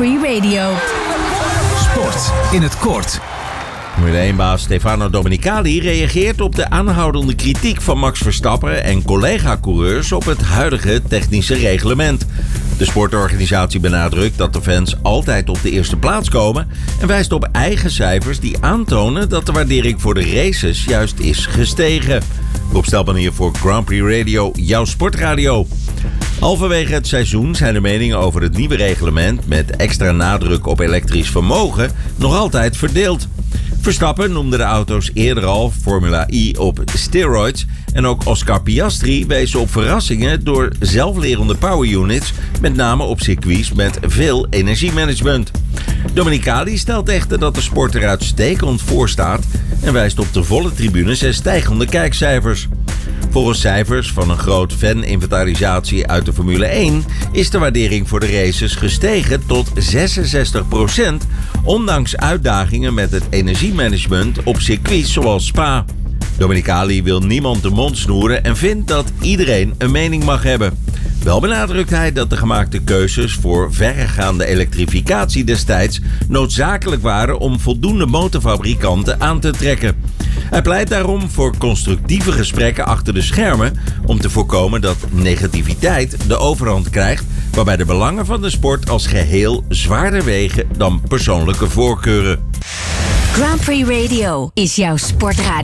Free Radio. Sport in het kort. Formule 1-baas Stefano Domenicali reageert op de aanhoudende kritiek van Max Verstappen en collega-coureurs op het huidige technische reglement. De sportorganisatie benadrukt dat de fans altijd op de eerste plaats komen en wijst op eigen cijfers die aantonen dat de waardering voor de races juist is gestegen. Rob Stelman hier voor Grand Prix Radio, jouw sportradio. Halverwege het seizoen zijn de meningen over het nieuwe reglement met extra nadruk op elektrisch vermogen nog altijd verdeeld. Verstappen noemde de auto's eerder al Formula E op steroids en ook Oscar Piastri wees op verrassingen door zelflerende power units, met name op circuits met veel energiemanagement. Domenicali stelt echter dat de sport er uitstekend voor staat en wijst op de volle tribunes en stijgende kijkcijfers. Volgens cijfers van een groot fan-inventarisatie uit de Formule 1 is de waardering voor de races gestegen tot 66%, ondanks uitdagingen met het energiemanagement op circuits zoals Spa. Domenicali wil niemand de mond snoeren en vindt dat iedereen een mening mag hebben. Wel benadrukt hij dat de gemaakte keuzes voor verregaande elektrificatie destijds noodzakelijk waren om voldoende motorfabrikanten aan te trekken. Hij pleit daarom voor constructieve gesprekken achter de schermen om te voorkomen dat negativiteit de overhand krijgt, waarbij de belangen van de sport als geheel zwaarder wegen dan persoonlijke voorkeuren. Grand Prix Radio is jouw sportradio.